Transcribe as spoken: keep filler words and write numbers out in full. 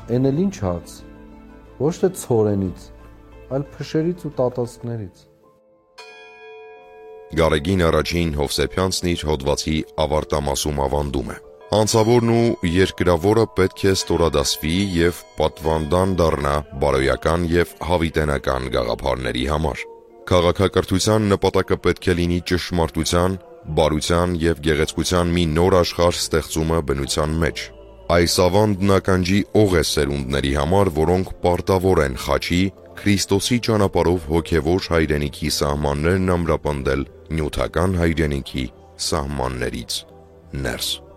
Էն էլ ինչ հաց, ոչ թե ցորենից, այլ փշերից ու տատասկներից։ Գարեգին առաջին Հովսեփյանցն իր հոդվածի ավարտամասում ավանդում է. Հանցավորն ու երկրավորը պետք է ստորադասվի և պատվանդան դառնա բարոյական և հավիտենական գաղափարների համար։ Քաղաքակրթության նպատակը պետք է լինի ճշմարտության, բարության և գեղեցկության մի նոր աշխարհ ստեղծումը բնության մեջ։ Այս ավանդն ականջի օղ է սերունդների համար, որոնք պարտավոր են խաչի, Քրիստոսի ճանապարհով հոգևոր հայրենիքի սահմաններն ամրապնդել նյութական հայրենիքի սահմաններից ներս։